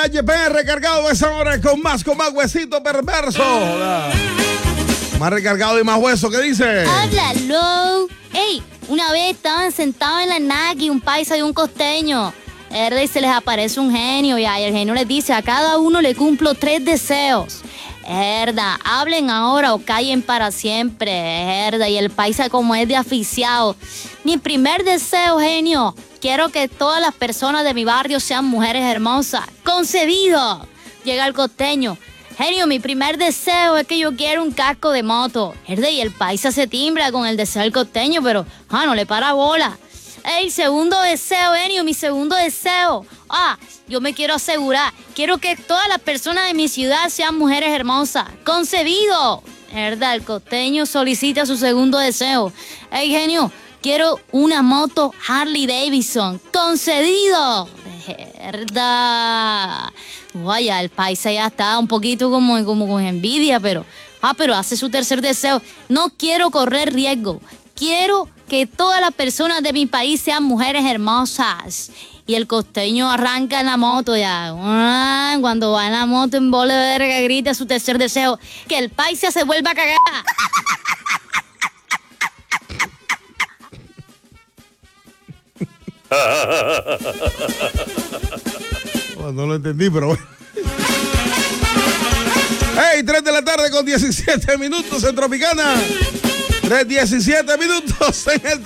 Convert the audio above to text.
HP recargado esa hora con más huesito perverso. Más recargado y más hueso, ¿qué dice? Háblalo. Ey, una vez estaban sentados en la Naki, un paisa y un costeño. Y se les aparece un genio, y el genio les dice: a cada uno le cumplo 3 deseos. Hablen ahora o callen para siempre. Y el paisa, como es de aficiado: mi primer deseo, genio, quiero que todas las personas de mi barrio sean mujeres hermosas. ¡Concedido! Llega el costeño: genio, mi primer deseo es que yo quiero un casco de moto. Y el paisa se timbra con el deseo del costeño, pero no le para bola. Ey, segundo deseo, genio, mi segundo deseo. Yo me quiero asegurar. Quiero que todas las personas de mi ciudad sean mujeres hermosas. ¡Concedido! El costeño solicita su segundo deseo. Ey, genio, quiero una moto Harley Davidson. ¡Concedido! Vaya, el paisa ya está un poquito como con envidia, pero hace su tercer deseo. No quiero correr riesgo. Quiero que todas las personas de mi país sean mujeres hermosas. Y el costeño arranca en la moto ya. Cuando va en la moto en bola de verga, grita su tercer deseo: que el paisa se vuelva a cagar. No lo entendí, pero bueno. Hey, 3 de la tarde con 17 minutos en Tropicana. 3:17 en el